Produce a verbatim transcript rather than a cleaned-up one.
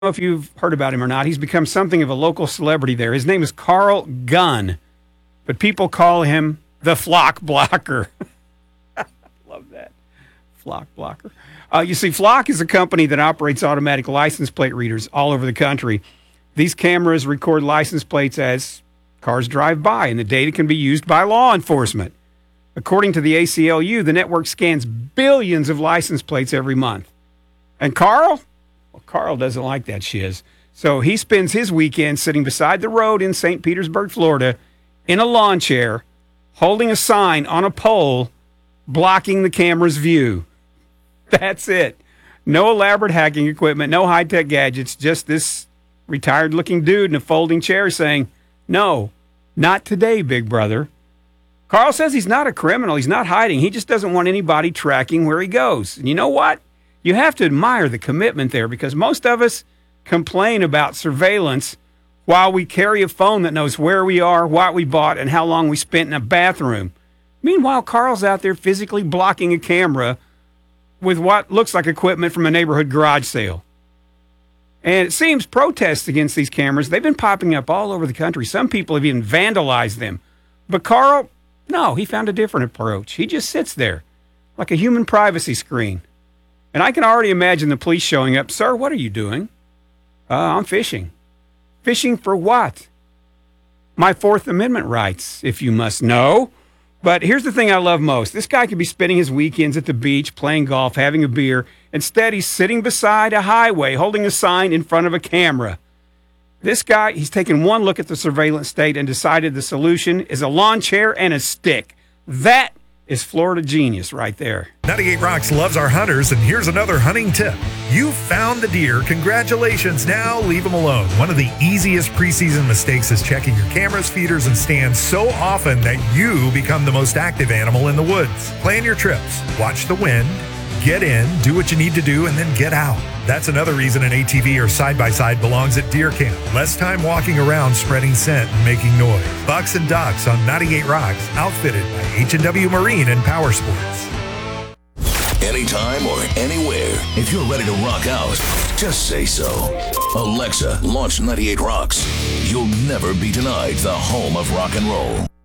know if you've heard about him or not. He's become something of a local celebrity there. His name is Carl Gunn, but people call him the Flock Blocker. Love that. Flock Blocker. Uh, you see, Flock is a company that operates automatic license plate readers all over the country. These cameras record license plates as cars drive by, and the data can be used by law enforcement. According to the A C L U, the network scans billions of license plates every month. And Carl? Well, Carl doesn't like that shiz. So he spends his weekend sitting beside the road in Saint Petersburg, Florida, in a lawn chair, holding a sign on a pole, blocking the camera's view. That's it. No elaborate hacking equipment, no high-tech gadgets, just this retired-looking dude in a folding chair saying, "No, not today, big brother." Carl says he's not a criminal. He's not hiding. He just doesn't want anybody tracking where he goes. And you know what? You have to admire the commitment there, because most of us complain about surveillance while we carry a phone that knows where we are, what we bought, and how long we spent in a bathroom. Meanwhile, Carl's out there physically blocking a camera with what looks like equipment from a neighborhood garage sale. And it seems protests against these cameras, they've been popping up all over the country. Some people have even vandalized them. But Carl, no, he found a different approach. He just sits there like a human privacy screen. And I can already imagine the police showing up. "Sir, what are you doing?" Uh, I'm fishing. Fishing for what? My Fourth Amendment rights, if you must know. But here's the thing I love most. This guy could be spending his weekends at the beach, playing golf, having a beer. Instead, he's sitting beside a highway, holding a sign in front of a camera. This guy, he's taken one look at the surveillance state and decided the solution is a lawn chair and a stick. That is Florida genius right there. ninety-eight Rocks loves our hunters, and here's another hunting tip. You found the deer. Congratulations. Now leave them alone. One of the easiest preseason mistakes is checking your cameras, feeders, and stands so often that you become the most active animal in the woods. Plan your trips. Watch the wind. Get in, do what you need to do, and then get out. That's another reason an A T V or side-by-side belongs at deer camp. Less time walking around spreading scent and making noise. Bucks and ducks on ninety-eight Rocks, outfitted by H and W Marine and Power Sports. Anytime or anywhere, if you're ready to rock out, just say so. Alexa, launch ninety-eight Rocks. You'll never be denied the home of rock and roll.